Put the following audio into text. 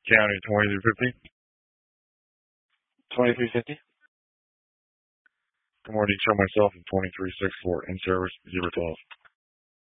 County 2350. 2350. Good morning. Show myself in 2364 in service 012.